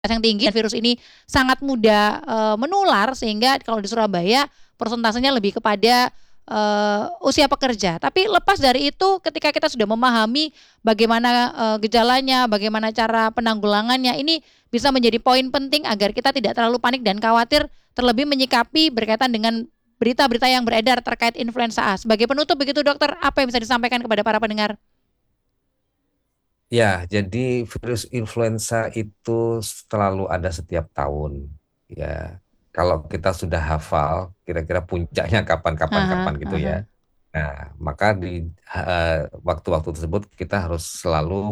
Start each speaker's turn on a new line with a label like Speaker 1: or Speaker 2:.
Speaker 1: yang tinggi dan virus ini sangat mudah menular sehingga kalau di Surabaya persentasenya lebih kepada usia pekerja. Tapi lepas dari itu ketika kita sudah memahami bagaimana gejalanya, bagaimana cara penanggulangannya, ini bisa menjadi poin penting agar kita tidak terlalu panik dan khawatir, terlebih menyikapi berkaitan dengan berita-berita yang beredar terkait influenza A. Sebagai penutup begitu dokter, apa yang bisa disampaikan kepada para pendengar?
Speaker 2: Ya, jadi virus influenza itu selalu ada setiap tahun. Ya, kalau kita sudah hafal, kira-kira puncaknya kapan-kapan
Speaker 1: Aha,
Speaker 2: gitu
Speaker 1: aha.
Speaker 2: ya. Nah, maka di waktu-waktu tersebut kita harus selalu